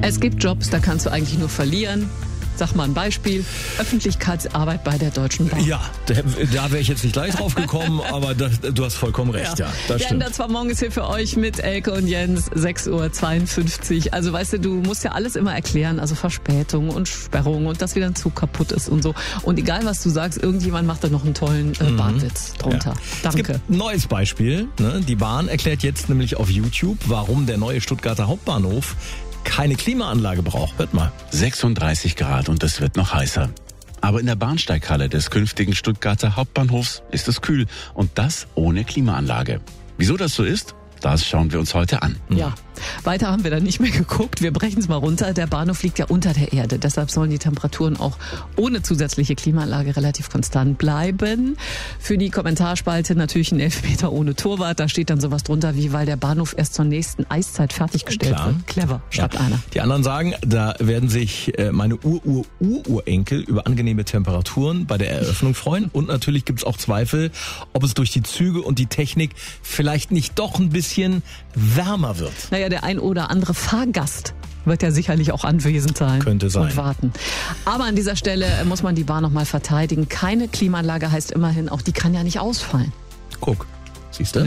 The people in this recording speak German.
Es gibt Jobs, da kannst du eigentlich nur verlieren. Sag mal ein Beispiel. Öffentlichkeitsarbeit bei der Deutschen Bahn. Ja, da wäre ich jetzt nicht gleich drauf gekommen, aber du hast vollkommen recht. Ja, das Der stimmt. Ändert zwar morgen ist hier für euch mit Elke und Jens, 6:52 Uhr. Also weißt du musst ja alles immer erklären, also Verspätung und Sperrung und dass wieder ein Zug kaputt ist und so. Und egal was du sagst, irgendjemand macht da noch einen tollen Bahnwitz drunter. Ja. Danke. Es gibt ein neues Beispiel. Ne? Die Bahn erklärt jetzt nämlich auf YouTube, warum der neue Stuttgarter Hauptbahnhof keine Klimaanlage braucht. Hört mal. 36 Grad und es wird noch heißer. Aber in der Bahnsteighalle des künftigen Stuttgarter Hauptbahnhofs ist es kühl und das ohne Klimaanlage. Wieso das so ist, das schauen wir uns heute an. Ja, weiter haben wir dann nicht mehr geguckt. Wir brechen es mal runter. Der Bahnhof liegt ja unter der Erde. Deshalb sollen die Temperaturen auch ohne zusätzliche Klimaanlage relativ konstant bleiben. Für die Kommentarspalte natürlich ein Elfmeter ohne Torwart. Da steht dann sowas drunter wie, weil der Bahnhof erst zur nächsten Eiszeit fertiggestellt Klar. wird. Clever, schreibt einer. Die anderen sagen, da werden sich meine Ururenkel über angenehme Temperaturen bei der Eröffnung freuen. Und natürlich gibt es auch Zweifel, ob es durch die Züge und die Technik vielleicht nicht doch ein bisschen wärmer wird. Naja, der ein oder andere Fahrgast wird ja sicherlich auch anwesend sein. Könnte sein. Und warten. Aber an dieser Stelle muss man die Bahn nochmal verteidigen. Keine Klimaanlage heißt immerhin, auch die kann ja nicht ausfallen. Guck, siehst du?